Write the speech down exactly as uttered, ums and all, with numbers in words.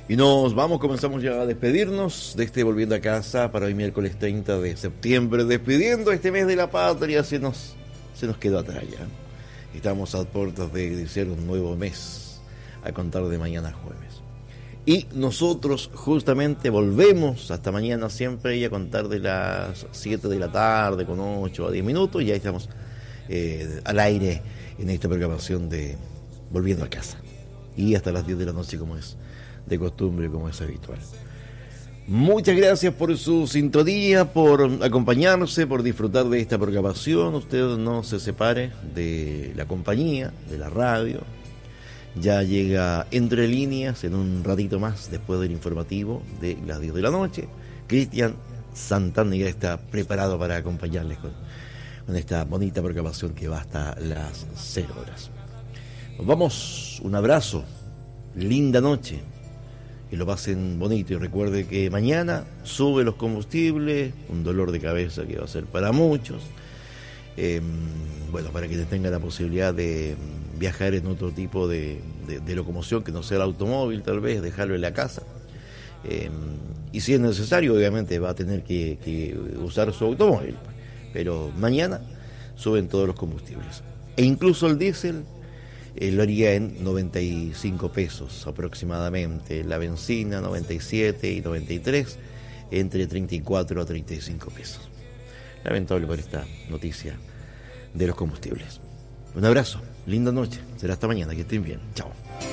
Y nos vamos, comenzamos ya a despedirnos de este Volviendo a Casa para hoy miércoles treinta de septiembre, despidiendo este mes de la patria, se nos, se nos quedó atrás ya. Estamos a puertas de iniciar un nuevo mes, a contar de mañana jueves. Y nosotros justamente volvemos hasta mañana siempre y a contar de las siete de la tarde con ocho a diez minutos, y ya estamos eh, al aire en esta programación de Volviendo a Casa. Y hasta las diez de la noche como es de costumbre, como es habitual. Muchas gracias por su sintonía, por acompañarse, por disfrutar de esta programación. Usted no se separe de la compañía, de la radio. Ya llega Entre Líneas en un ratito más, después del informativo de las diez de la noche. Cristian Santana ya está preparado para acompañarles con, con esta bonita programación que va hasta las cero horas. Nos vamos, un abrazo, linda noche, que lo pasen bonito y recuerde que mañana sube los combustibles, un dolor de cabeza que va a ser para muchos. Eh, bueno, para que tengan la posibilidad de viajar en otro tipo de, de, de locomoción que no sea el automóvil, tal vez dejarlo en la casa. Eh, y si es necesario, obviamente va a tener que, que usar su automóvil, pero mañana suben todos los combustibles e incluso el diésel. Eh, lo haría en noventa y cinco pesos aproximadamente, la benzina noventa y siete y noventa y tres, entre treinta y cuatro a treinta y cinco pesos. Lamentable por esta noticia de los combustibles. Un abrazo, linda noche, será hasta mañana, que estén bien, chao.